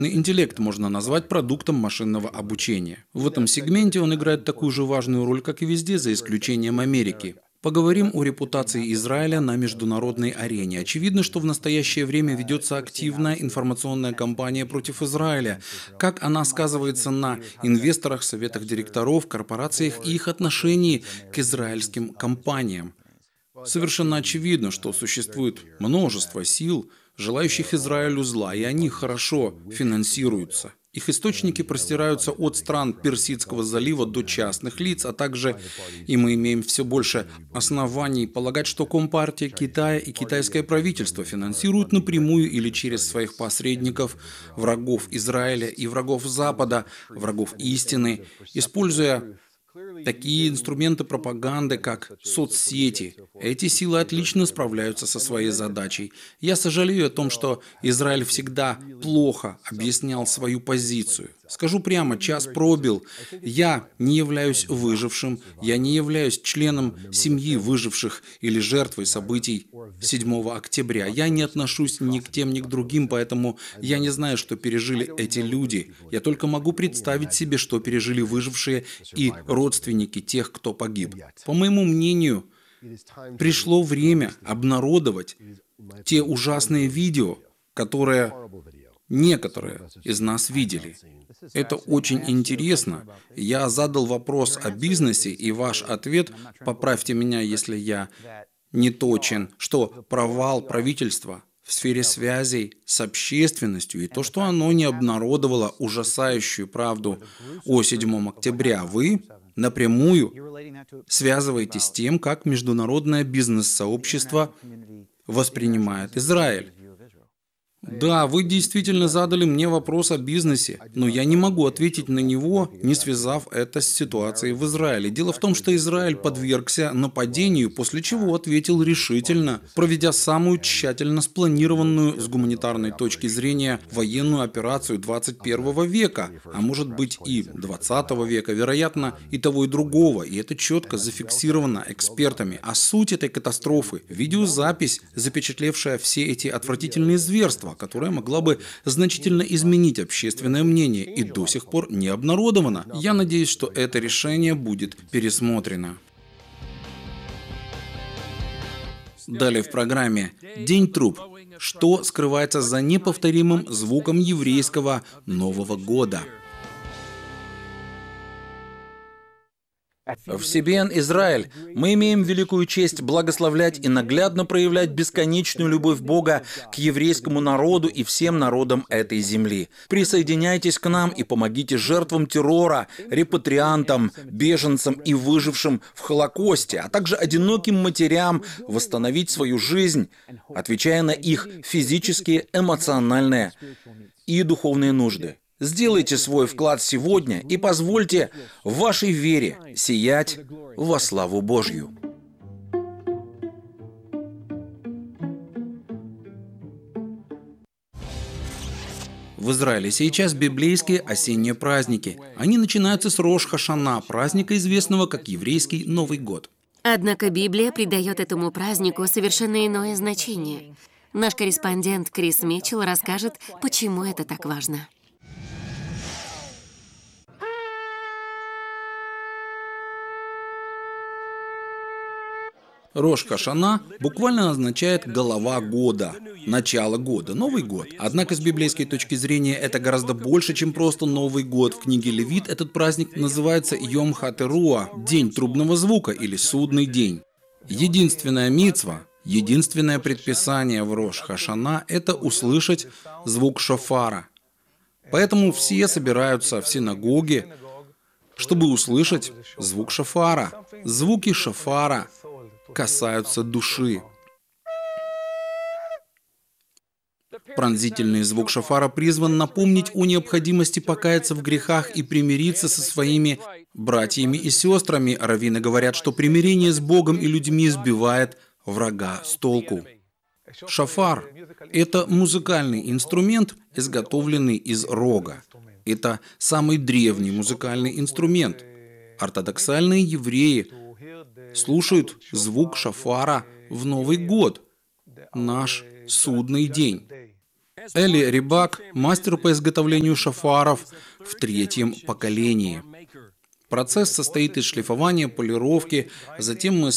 интеллект можно назвать продуктом машинного обучения. В этом сегменте он играет такую же важную роль, как и везде, за исключением Америки. Поговорим о репутации Израиля на международной арене. Очевидно, что в настоящее время ведется активная информационная кампания против Израиля. Как она сказывается на инвесторах, советах директоров, корпорациях и их отношении к израильским компаниям? Совершенно очевидно, что существует множество сил, желающих Израилю зла, и они хорошо финансируются. Их источники простираются от стран Персидского залива до частных лиц, а также, и мы имеем все больше оснований полагать, что Компартия Китая и китайское правительство финансируют напрямую или через своих посредников врагов Израиля и врагов Запада, врагов истины, используя такие инструменты пропаганды, как соцсети. Эти силы отлично справляются со своей задачей. Я сожалею о том, что Израиль всегда плохо объяснял свою позицию. Скажу прямо, час пробил. Я не являюсь выжившим, я не являюсь членом семьи выживших или жертвой событий 7 октября. Я не отношусь ни к тем, ни к другим, поэтому я не знаю, что пережили эти люди. Я только могу представить себе, что пережили выжившие и родственники тех, кто погиб. По моему мнению, пришло время обнародовать те ужасные видео, которые некоторые из нас видели. Это очень интересно. Я задал вопрос о бизнесе, и ваш ответ, поправьте меня, если я не точен, что провал правительства в сфере связей с общественностью и то, что оно не обнародовало ужасающую правду о 7 октября, вы напрямую связываете с тем, как международное бизнес-сообщество воспринимает Израиль. Да, вы действительно задали мне вопрос о бизнесе, но я не могу ответить на него, не связав это с ситуацией в Израиле. Дело в том, что Израиль подвергся нападению, после чего ответил решительно, проведя самую тщательно спланированную с гуманитарной точки зрения военную операцию 21 века, а может быть и 20 века, вероятно, и того и другого, и это четко зафиксировано экспертами. А суть этой катастрофы – видеозапись, запечатлевшая все эти отвратительные зверства, которая могла бы значительно изменить общественное мнение и до сих пор не обнародована. Я надеюсь, что это решение будет пересмотрено. Далее в программе «День труб». Что скрывается за неповторимым звуком еврейского Нового года? В CBN Израиль мы имеем великую честь благословлять и наглядно проявлять бесконечную любовь Бога к еврейскому народу и всем народам этой земли. Присоединяйтесь к нам и помогите жертвам террора, репатриантам, беженцам и выжившим в Холокосте, а также одиноким матерям восстановить свою жизнь, отвечая на их физические, эмоциональные и духовные нужды. Сделайте свой вклад сегодня и позвольте вашей вере сиять во славу Божью. В Израиле сейчас библейские осенние праздники. Они начинаются с Рош-ха-Шана, праздника, известного как еврейский Новый год. Однако Библия придает этому празднику совершенно иное значение. Наш корреспондент Крис Митчелл расскажет, почему это так важно. Рош-ха-Шана буквально означает «голова года», «начало года», «Новый год». Однако с библейской точки зрения это гораздо больше, чем просто Новый год. В книге Левит этот праздник называется Йом ха-теруа, День трубного звука или Судный день. Единственная мицва, единственное предписание в Рош-ха-Шана – это услышать звук шофара. Поэтому все собираются в синагоге, чтобы услышать звук шофара. Звуки шофара касаются души. Пронзительный звук шофара призван напомнить о необходимости покаяться в грехах и примириться со своими братьями и сестрами. Раввины говорят, что примирение с Богом и людьми сбивает врага с толку. Шофар – это музыкальный инструмент, изготовленный из рога. Это самый древний музыкальный инструмент. Ортодоксальные евреи слушают звук шофара в Новый год, наш судный день. Эли Рибак – мастер по изготовлению шафаров в 3-м поколении. Процесс состоит из шлифования, полировки, затем мы